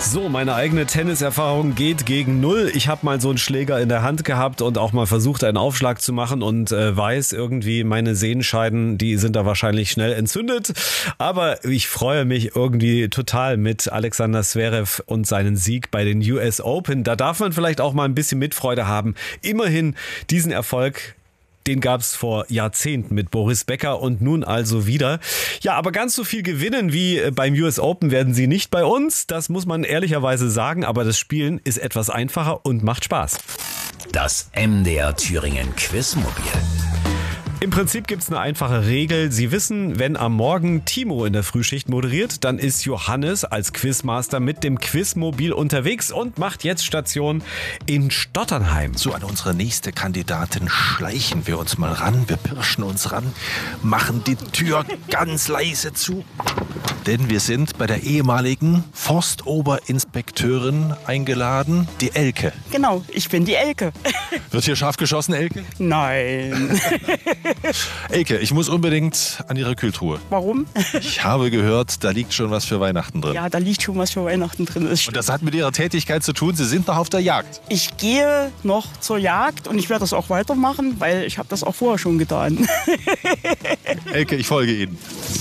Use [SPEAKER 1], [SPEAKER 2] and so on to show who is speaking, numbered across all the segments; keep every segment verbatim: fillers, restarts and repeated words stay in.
[SPEAKER 1] So, meine eigene Tenniserfahrung geht gegen null. Ich habe mal so einen Schläger in der Hand gehabt und auch mal versucht, einen Aufschlag zu machen und äh, weiß irgendwie, meine Sehenscheiden, die sind da wahrscheinlich schnell entzündet. Aber ich freue mich irgendwie total mit Alexander Zverev und seinen Sieg bei den U S Open. Da darf man vielleicht auch mal ein bisschen Mitfreude haben. Immerhin diesen Erfolg, den gab's vor Jahrzehnten mit Boris Becker und nun also wieder. Ja, aber ganz so viel gewinnen wie beim U S Open werden sie nicht bei uns. Das muss man ehrlicherweise sagen, aber das Spielen ist etwas einfacher und macht Spaß.
[SPEAKER 2] Das M D R Thüringen Quizmobil.
[SPEAKER 1] Im Prinzip gibt's eine einfache Regel. Sie wissen, wenn am Morgen Timo in der Frühschicht moderiert, dann ist Johannes als Quizmaster mit dem Quizmobil unterwegs und macht jetzt Station in Stotternheim.
[SPEAKER 3] So, an unsere nächste Kandidatin schleichen wir uns mal ran. Wir pirschen uns ran, machen die Tür ganz leise zu. Denn wir sind bei der ehemaligen Forstoberinspekteurin eingeladen, die Elke.
[SPEAKER 4] Genau, ich bin die Elke.
[SPEAKER 3] Wird hier scharf geschossen, Elke?
[SPEAKER 4] Nein.
[SPEAKER 3] Elke, ich muss unbedingt an Ihre Kühltruhe.
[SPEAKER 4] Warum?
[SPEAKER 3] Ich habe gehört, da liegt schon was für Weihnachten drin.
[SPEAKER 4] Ja, da liegt schon was für Weihnachten drin.
[SPEAKER 3] Und das hat mit Ihrer Tätigkeit zu tun, Sie sind noch auf der Jagd.
[SPEAKER 4] Ich gehe noch zur Jagd und ich werde das auch weitermachen, weil ich habe das auch vorher schon getan.
[SPEAKER 3] Elke, ich folge Ihnen.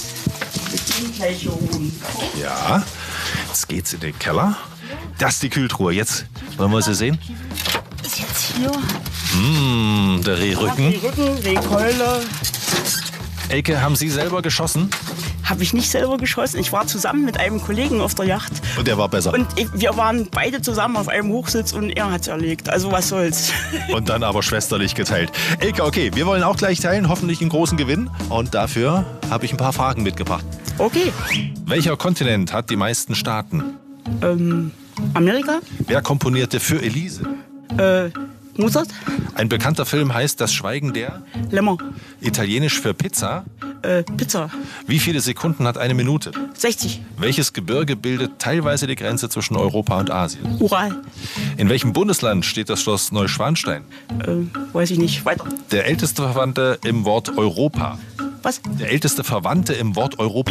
[SPEAKER 3] Ja, jetzt geht's in den Keller. Das ist die Kühltruhe. Jetzt wollen wir sie sehen.
[SPEAKER 4] Ist jetzt hier.
[SPEAKER 3] Mmh, der Rehrücken.
[SPEAKER 4] Rehrücken, Rehkeule.
[SPEAKER 3] Elke, haben Sie selber geschossen?
[SPEAKER 4] Habe ich nicht selber geschossen. Ich war zusammen mit einem Kollegen auf der Yacht.
[SPEAKER 3] Und der war besser.
[SPEAKER 4] Und ich, wir waren beide zusammen auf einem Hochsitz und er hat's erlegt. Also was soll's.
[SPEAKER 3] Und dann aber schwesterlich geteilt. Elke, okay, wir wollen auch gleich teilen, hoffentlich einen großen Gewinn. Und dafür habe ich ein paar Fragen mitgebracht.
[SPEAKER 4] Okay.
[SPEAKER 3] Welcher Kontinent hat die meisten Staaten?
[SPEAKER 4] Ähm, Amerika?
[SPEAKER 3] Wer komponierte für Elise?
[SPEAKER 4] Äh, Mozart?
[SPEAKER 3] Ein bekannter Film heißt Das Schweigen der?
[SPEAKER 4] Lämmer.
[SPEAKER 3] Italienisch für Pizza?
[SPEAKER 4] Äh, Pizza.
[SPEAKER 3] Wie viele Sekunden hat eine Minute?
[SPEAKER 4] sechzig.
[SPEAKER 3] Welches Gebirge bildet teilweise die Grenze zwischen Europa und Asien?
[SPEAKER 4] Ural.
[SPEAKER 3] In welchem Bundesland steht das Schloss Neuschwanstein?
[SPEAKER 4] Äh, weiß ich nicht. Weiter.
[SPEAKER 3] Der älteste Verwandte im Wort Europa.
[SPEAKER 4] Was?
[SPEAKER 3] Der älteste Verwandte im Wort Europa.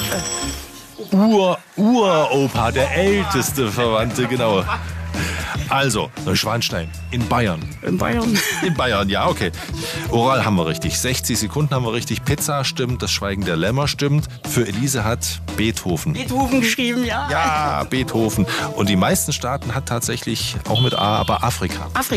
[SPEAKER 3] Ur, Uropa, der älteste Verwandte, genau. Also, Neuschwanstein in Bayern.
[SPEAKER 4] In Bayern.
[SPEAKER 3] In Bayern, ja, okay. Oral haben wir richtig. sechzig Sekunden haben wir richtig. Pizza stimmt, das Schweigen der Lämmer stimmt. Für Elise hat Beethoven.
[SPEAKER 4] Beethoven geschrieben, ja.
[SPEAKER 3] Ja, Beethoven. Und die meisten Staaten hat tatsächlich auch mit A, aber Afrika.
[SPEAKER 4] Afrika.